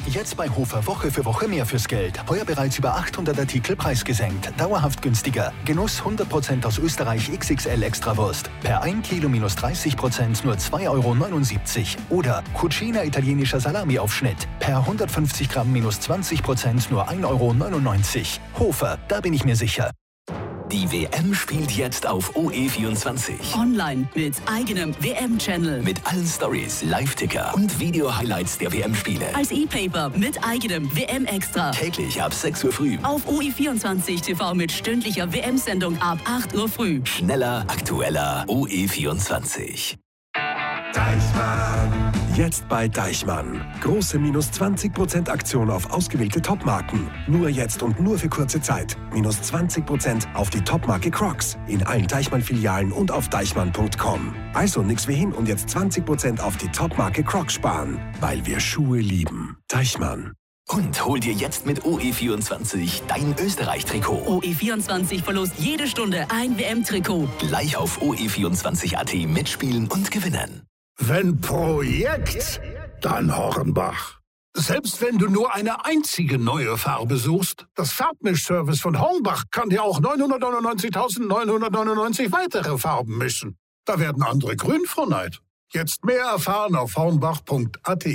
Jetzt bei Hofer Woche für Woche mehr fürs Geld. Heuer bereits über 800 Artikel preisgesenkt. Dauerhaft günstiger. Genuss 100% aus Österreich XXL Extrawurst. Per 1 Kilo minus 30% nur 2,79 €. Oder Cucina italienischer Salami-Aufschnitt. Per 150 Gramm minus 20% nur 1,99 €. Hofer, da bin ich mir sicher. Die WM spielt jetzt auf OE24. Online mit eigenem WM-Channel. Mit allen Stories, Live-Ticker und Video-Highlights der WM-Spiele. Als E-Paper mit eigenem WM-Extra. Täglich ab 6 Uhr früh. Auf OE24 TV mit stündlicher WM-Sendung ab 8 Uhr früh. Schneller, aktueller OE24. Deichmann. Jetzt bei Deichmann. Große minus 20% Aktion auf ausgewählte Topmarken. Nur jetzt und nur für kurze Zeit. Minus 20% auf die Topmarke Crocs. In allen Deichmann-Filialen und auf deichmann.com. Also nix wie hin und jetzt 20% auf die Topmarke Crocs sparen. Weil wir Schuhe lieben. Deichmann. Und hol dir jetzt mit OE24 dein Österreich-Trikot. OE24 verlost jede Stunde ein WM-Trikot. Gleich auf OE24.at mitspielen und gewinnen. Wenn Projekt, dann Hornbach. Selbst wenn du nur eine einzige neue Farbe suchst, das Farbmischservice von Hornbach kann dir auch 999.999 weitere Farben mischen. Da werden andere grün vor Neid. Jetzt mehr erfahren auf hornbach.at.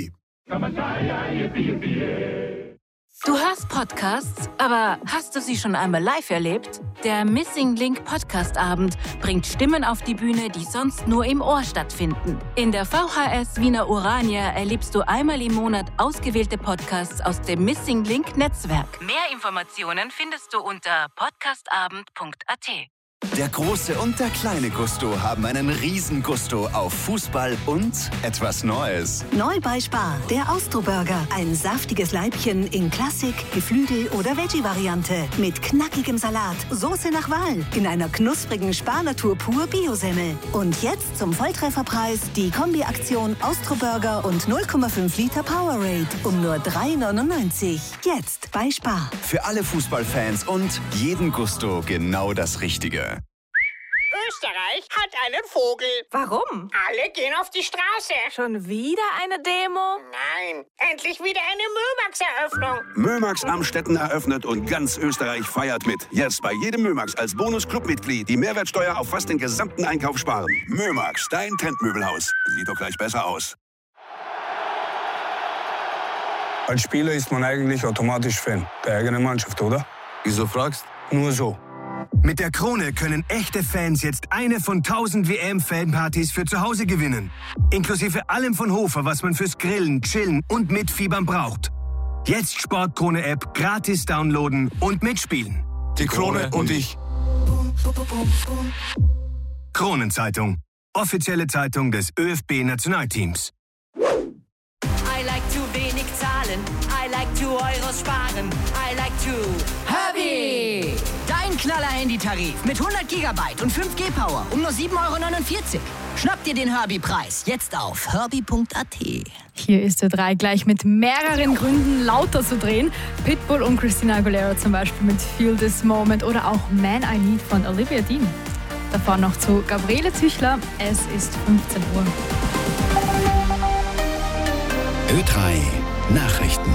Du hörst Podcasts, aber hast du sie schon einmal live erlebt? Der Missing Link Podcast Abend bringt Stimmen auf die Bühne, die sonst nur im Ohr stattfinden. In der VHS Wiener Urania erlebst du einmal im Monat ausgewählte Podcasts aus dem Missing Link Netzwerk. Mehr Informationen findest du unter podcastabend.at. Der große und der kleine Gusto haben einen riesen Gusto auf Fußball und etwas Neues. Neu bei Spar, der Austro-Burger. Ein saftiges Leibchen in Klassik, Geflügel- oder Veggie-Variante. Mit knackigem Salat, Soße nach Wahl, in einer knusprigen Spar-Natur pur Bio-Semmel. Und jetzt zum Volltrefferpreis die Kombi-Aktion Austro-Burger und 0,5 Liter Powerade um nur 3,99 €. Jetzt bei Spar. Für alle Fußballfans und jeden Gusto genau das Richtige. Österreich hat einen Vogel. Warum? Alle gehen auf die Straße. Schon wieder eine Demo? Nein, endlich wieder eine Mömax-Eröffnung. Mömax Amstetten eröffnet und ganz Österreich feiert mit. Jetzt bei jedem Mömax als Bonus-Clubmitglied die Mehrwertsteuer auf fast den gesamten Einkauf sparen. Mömax, dein Trendmöbelhaus. Sieht doch gleich besser aus. Als Spieler ist man eigentlich automatisch Fan der eigenen Mannschaft, oder? Wieso fragst? Nur so. Mit der Krone können echte Fans jetzt eine von 1000 WM-Fanpartys für zu Hause gewinnen. Inklusive allem von Hofer, was man fürs Grillen, Chillen und Mitfiebern braucht. Jetzt Sportkrone-App gratis downloaden und mitspielen. Die Krone und ich. Kronenzeitung. Offizielle Zeitung des ÖFB-Nationalteams. I like to wenig zahlen. I like to Euros sparen. I like to Herbie! Dein Knaller-Handytarif mit 100 GB und 5G Power um nur 7,49 €. Schnapp dir den Herbie-Preis jetzt auf herbie.at. Hier ist Ö3 gleich mit mehreren Gründen lauter zu drehen. Pitbull und Christina Aguilera zum Beispiel mit Feel This Moment oder auch Man I Need von Olivia Dean. Davor noch zu Gabriele Züchler. Es ist 15 Uhr. Ö3 Nachrichten.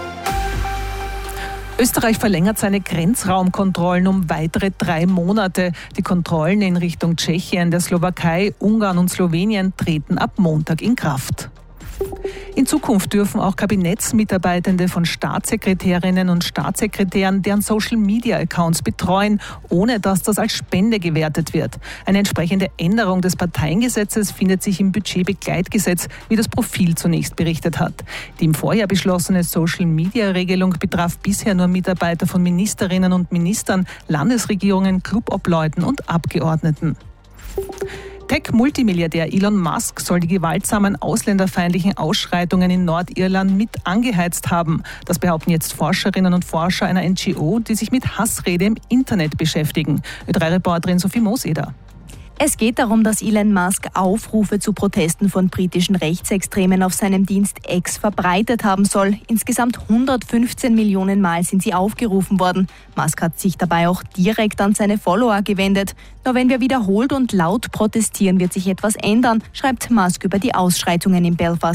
Österreich verlängert seine Grenzraumkontrollen um weitere 3 Monate. Die Kontrollen in Richtung Tschechien, der Slowakei, Ungarn und Slowenien treten ab Montag in Kraft. In Zukunft dürfen auch Kabinettsmitarbeitende von Staatssekretärinnen und Staatssekretären deren Social-Media-Accounts betreuen, ohne dass das als Spende gewertet wird. Eine entsprechende Änderung des Parteiengesetzes findet sich im Budgetbegleitgesetz, wie das Profil zunächst berichtet hat. Die im Vorjahr beschlossene Social-Media-Regelung betraf bisher nur Mitarbeiter von Ministerinnen und Ministern, Landesregierungen, Clubobleuten und Abgeordneten. Tech-Multimilliardär Elon Musk soll die gewaltsamen ausländerfeindlichen Ausschreitungen in Nordirland mit angeheizt haben. Das behaupten jetzt Forscherinnen und Forscher einer NGO, die sich mit Hassrede im Internet beschäftigen. Ö3-Reporterin Sophie Mooseder. Es geht darum, dass Elon Musk Aufrufe zu Protesten von britischen Rechtsextremen auf seinem Dienst X verbreitet haben soll. Insgesamt 115 Millionen Mal sind sie aufgerufen worden. Musk hat sich dabei auch direkt an seine Follower gewendet. Nur wenn wir wiederholt und laut protestieren, wird sich etwas ändern, schreibt Musk über die Ausschreitungen in Belfast.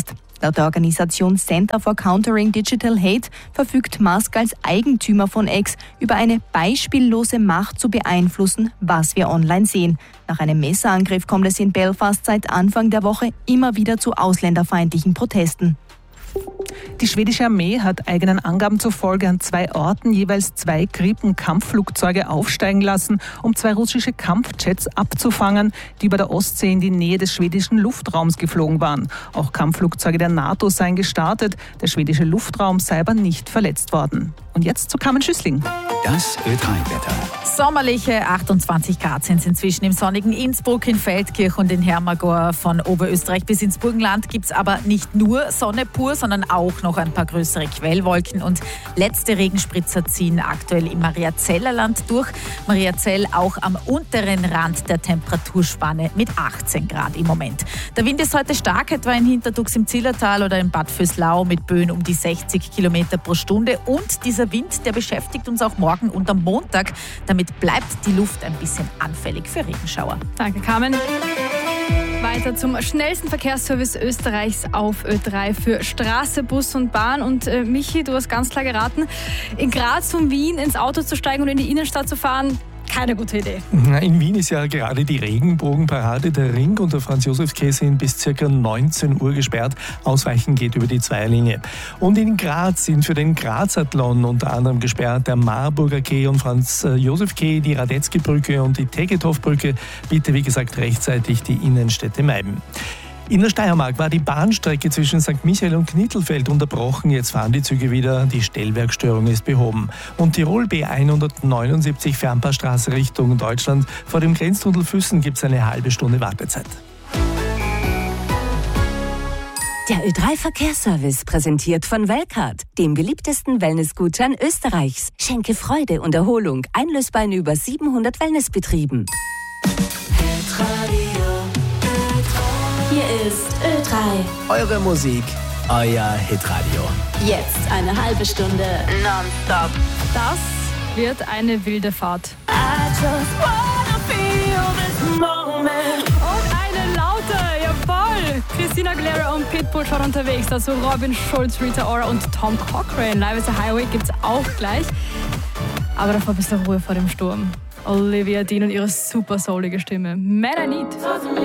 Laut der Organisation Center for Countering Digital Hate verfügt Musk als Eigentümer von X über eine beispiellose Macht zu beeinflussen, was wir online sehen. Nach einem Messerangriff kommt es in Belfast seit Anfang der Woche immer wieder zu ausländerfeindlichen Protesten. Die schwedische Armee hat eigenen Angaben zufolge an 2 Orten jeweils 2 Gripen-Kampfflugzeuge aufsteigen lassen, um 2 russische Kampfjets abzufangen, die über der Ostsee in die Nähe des schwedischen Luftraums geflogen waren. Auch Kampfflugzeuge der NATO seien gestartet. Der schwedische Luftraum sei aber nicht verletzt worden. Und jetzt zu Carmen Schüssling. Das Ö3-Wetter. Sommerliche 28 Grad sind es inzwischen im sonnigen Innsbruck, in Feldkirch und in Hermagor. Von Oberösterreich bis ins Burgenland gibt es aber nicht nur Sonne pur, sondern auch noch ein paar größere Quellwolken. Und letzte Regenspritzer ziehen aktuell im Mariazeller Land durch. Mariazell auch am unteren Rand der Temperaturspanne mit 18 Grad im Moment. Der Wind ist heute stark, etwa in Hinterdux im Zillertal oder in Bad Vöslau mit Böen um die 60 Kilometer pro Stunde. Und dieser Wind, der beschäftigt uns auch morgen und am Montag. Damit bleibt die Luft ein bisschen anfällig für Regenschauer. Danke, Carmen. Weiter zum schnellsten Verkehrsservice Österreichs auf Ö3 für Straße, Bus und Bahn. Und Michi, du hast ganz klar geraten, in Graz und Wien ins Auto zu steigen und in die Innenstadt zu fahren, keine gute Idee. In Wien ist ja gerade die Regenbogenparade. Der Ring und der Franz-Josef-Quai sind bis ca. 19 Uhr gesperrt. Ausweichen geht über die Zweierlinie. Und in Graz sind für den Grazathlon unter anderem gesperrt der Marburger Quai und Franz-Josef-Quai, die Radetzky-Brücke und die Tegetthoff-Brücke. Bitte, wie gesagt, rechtzeitig die Innenstädte meiden. In der Steiermark war die Bahnstrecke zwischen St. Michael und Knittelfeld unterbrochen. Jetzt fahren die Züge wieder. Die Stellwerkstörung ist behoben. Und Tirol B179 Fernpassstraße Richtung Deutschland. Vor dem Grenztunnel Füssen gibt es eine halbe Stunde Wartezeit. Der Ö3-Verkehrsservice präsentiert von Welcard, dem beliebtesten Wellnessgutschein Österreichs. Schenke Freude und Erholung, einlösbar in über 700 Wellnessbetrieben. Hier ist Ö3. Eure Musik, euer Hitradio. Jetzt eine halbe Stunde nonstop. Das wird eine wilde Fahrt. I just wanna feel this moment. Und eine laute, jawohl! Christina Aguilera und Pitbull schon unterwegs. Dazu Robin Schulz, Rita Ora und Tom Cochrane. Live is the Highway gibt's auch gleich. Aber davor ein bisschen Ruhe vor dem Sturm. Olivia Dean und ihre super soulige Stimme. Man I Need.